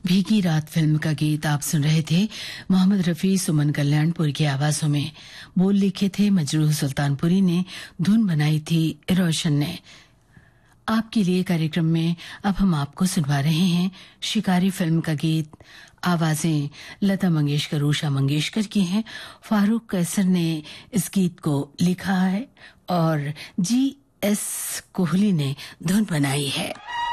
भीगी रात फिल्म का गीत आप सुन रहे थे। मोहम्मद रफी, सुमन कल्याणपुर की आवाजों में। बोल लिखे थे मजरूह सुल्तानपुरी ने, धुन बनाई थी रोशन ने। आपके लिए कार्यक्रम में अब हम आपको सुनवा रहे हैं शिकारी फिल्म का गीत। आवाजें लता मंगेशकर, उषा मंगेशकर की हैं। फारूक कैसर ने इस गीत को लिखा है और GS कोहली ने धुन बनाई है।